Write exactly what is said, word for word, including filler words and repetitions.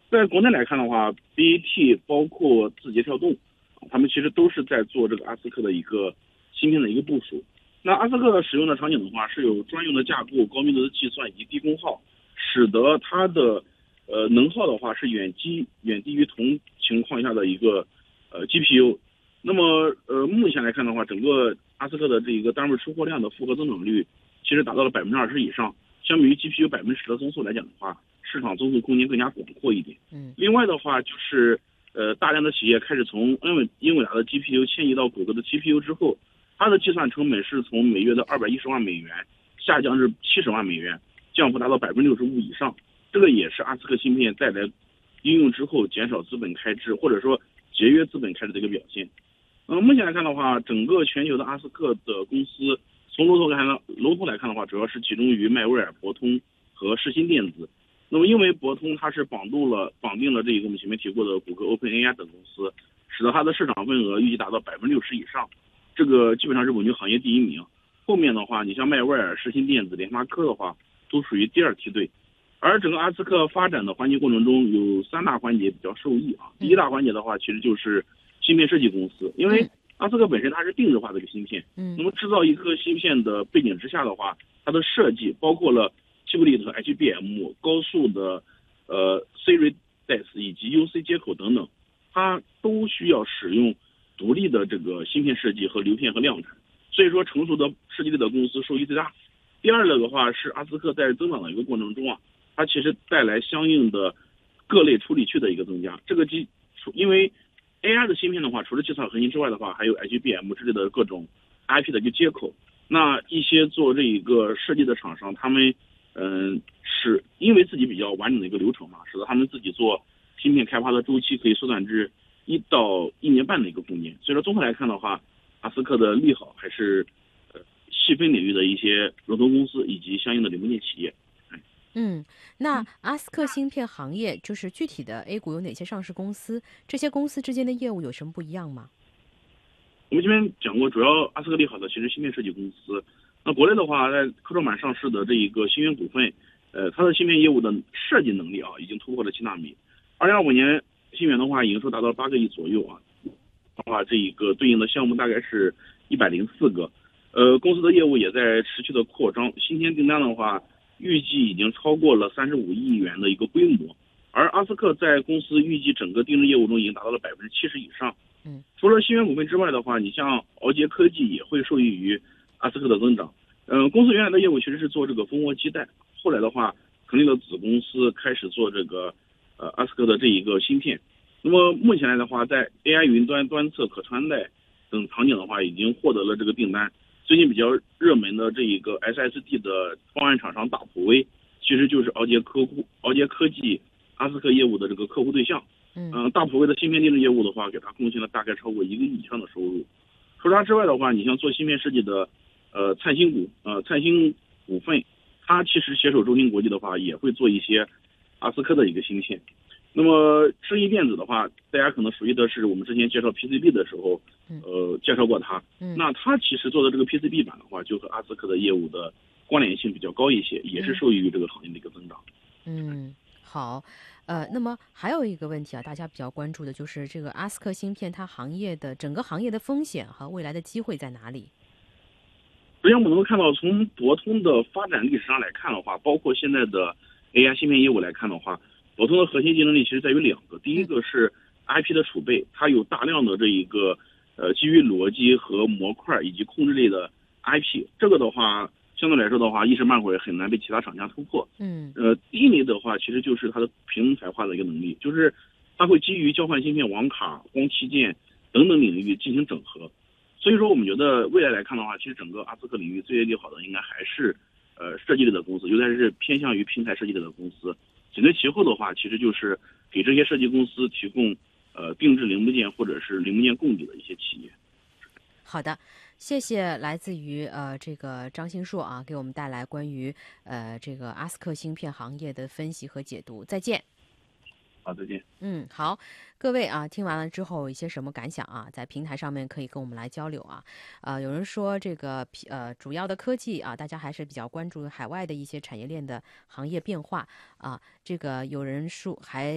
在国内来看的话，B A T 包括字节跳动，他们其实都是在做这个阿斯克的一个芯片的一个部署。那阿斯克使用的场景的话，是有专用的架构、高密度的计算以及低功耗，使得它的呃能耗的话是远低远低于同情况下的一个呃 G P U。那么呃目前来看的话，整个阿斯克的这一个单位出货量的复合增长率其实达到了百分之二十以上，相比于 G P U 百分之十的增速来讲的话，市场增速空间更加广阔一点。 嗯， 另外的话就是，呃，大量的企业开始从英伟英伟达的 G P U 迁移到谷歌的 G P U 之后，它的计算成本是从每月的二百一十万美元下降至七十万美元，降幅达到百分之六十五以上。这个也是阿斯克芯片带来应用之后减少资本开支或者说节约资本开支的一个表现。呃，目前来看的话，整个全球的阿斯克的公司从龙头来看呢，龙头来看的话，主要是集中于迈威尔、博通和世芯电子。那么，因为博通它是绑住了绑定了这一个我们前面提过的谷歌、OpenAI 等公司，使得它的市场份额预计达到百分之六十以上，这个基本上是稳居行业第一名。后面的话，你像迈威尔、世芯电子、联发科的话，都属于第二梯队。而整个阿斯克发展的环节过程中，有三大环节比较受益啊。第一大环节的话，其实就是芯片设计公司，因为阿斯克本身它是定制化的一个芯片， 嗯， 那么制造一颗芯片的背景之下的话，它的设计包括了七步立体 H B M、高速的呃 Series D E S 以及 U C 接口等等，它都需要使用独立的这个芯片设计和流片和量产，所以说成熟的设计类的公司受益最大。第二个的话是阿斯克在增长的一个过程中啊，它其实带来相应的各类处理器的一个增加。这个基因为 A I 的芯片的话，除了计算核心之外的话，还有 H B M 之类的各种 I P 的一个接口。那一些做这一个设计的厂商，他们嗯、呃、是因为自己比较完整的一个流程嘛，使得他们自己做芯片开发的周期可以缩短至一到一年半的一个空间。所以说综合来看的话，阿斯克的利好还是呃细分领域的一些龙头公司以及相应的零部件企业。 嗯，那阿斯克芯片行业就是具体的 A 股有哪些上市公司？这些公司之间的业务有什么不一样吗？ 我们这边讲过，主要阿斯克利好的其实芯片设计公司。那国内的话，在科创板上市的这一个芯源股份，呃，它的芯片业务的设计能力啊，已经突破了七纳米。二零二五年芯源的话，营收达到八个亿左右啊，的话这一个对应的项目大概是一百零四个。呃，公司的业务也在持续的扩张，新添订单的话，预计已经超过了三十五亿元的一个规模。而阿斯克在公司预计整个定制业务中已经达到了百分之七十以上。 嗯， 除了芯源股份之外的话，你像鳌杰科技也会受益于阿斯克的增长。嗯、呃，公司原来的业务其实是做这个蜂窝基带，后来的话成立了子公司，开始做这个呃阿斯克的这一个芯片。那么目前来的话，在 A I 云端、端侧、可穿戴等场景的话，已经获得了这个订单。最近比较热门的这一个 S S D 的方案厂商大普威，其实就是鳌杰科户鳌杰科技阿斯克业务的这个客户对象。 嗯、 呃，大普威的芯片定制业务的话，给他贡献了大概超过一个亿以上的收入。除了它之外的话，你像做芯片设计的，呃，灿星股，呃，灿星股份，它其实携手中芯国际的话，也会做一些阿斯克的一个芯片。那么世意电子的话，大家可能熟悉的是我们之前介绍 P C B 的时候，呃，介绍过它。 嗯， 那它其实做的这个 P C B 板的话，就和阿斯克的业务的关联性比较高一些，也是受益于这个行业的一个增长。 嗯，好，呃，那么还有一个问题啊，大家比较关注的就是这个阿斯克芯片它行业的整个行业的风险和未来的机会在哪里？ 首先，我们能够看到，从博通的发展历史上来看的话，包括现在的 A I 芯片业务来看的话，博通的核心竞争力其实在于两个。第一个是 I P 的储备，它有大量的这一个呃基于逻辑和模块以及控制类的 I P， 这个的话相对来说的话，一时半会儿很难被其他厂家突破。 嗯， 呃，第一类的话，其实就是它的平台化的一个能力，就是它会基于交换芯片、网卡、光器件等等领域进行整合。所以说，我们觉得未来来看的话，其实整个阿斯克领域最利好的应该还是呃设计类的公司，尤其是偏向于平台设计类的公司。紧随其后的话，其实就是给这些设计公司提供呃定制零部件或者是零部件供给的一些企业。 好的，谢谢来自于呃这个张新硕啊，给我们带来关于呃这个阿斯克芯片行业的分析和解读。再见。 好，再见。 嗯，好，各位啊，听完了之后有一些什么感想啊？在平台上面可以跟我们来交流啊。呃，有人说这个呃主要的科技啊，大家还是比较关注海外的一些产业链的行业变化啊。这个有人说还。